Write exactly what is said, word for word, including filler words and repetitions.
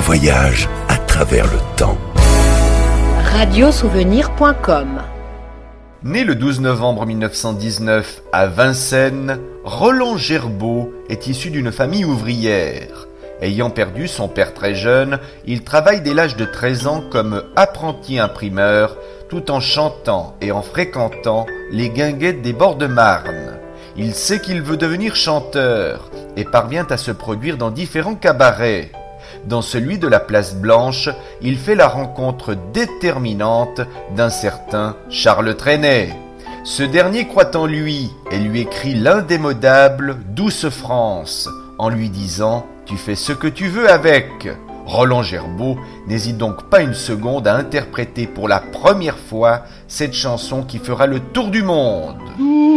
voyage à travers le temps. radiosouvenir point com. Né le douze novembre mille neuf cent dix-neuf à Vincennes, Roland Gerbaud est issu d'une famille ouvrière. Ayant perdu son père très jeune, il travaille dès l'âge de treize ans comme apprenti imprimeur, tout en chantant et en fréquentant les guinguettes des bords de Marne. Il sait qu'il veut devenir chanteur et parvient à se produire dans différents cabarets. Dans celui de la Place Blanche, il fait la rencontre déterminante d'un certain Charles Trenet. Ce dernier croit en lui et lui écrit l'indémodable « Douce France » en lui disant « Tu fais ce que tu veux avec ». Roland Gerbaud n'hésite donc pas une seconde à interpréter pour la première fois cette chanson qui fera le tour du monde.